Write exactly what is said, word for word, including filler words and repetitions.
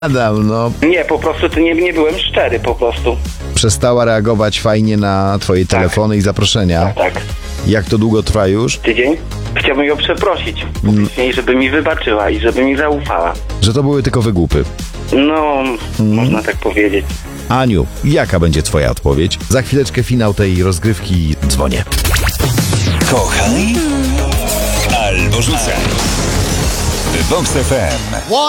Adam, no. Nie, po prostu to nie, nie byłem szczery, po prostu. Przestała reagować fajnie na twoje telefony i zaproszenia. Tak. Jak to długo trwa już? Tydzień? Chciałbym ją przeprosić publicznie, żeby mi wybaczyła i żeby mi zaufała. Że to były tylko wygłupy. No, można tak powiedzieć. Aniu, jaka będzie twoja odpowiedź? Za chwileczkę finał tej rozgrywki. Dzwonię. Kochaj albo rzucaj. Vox F M.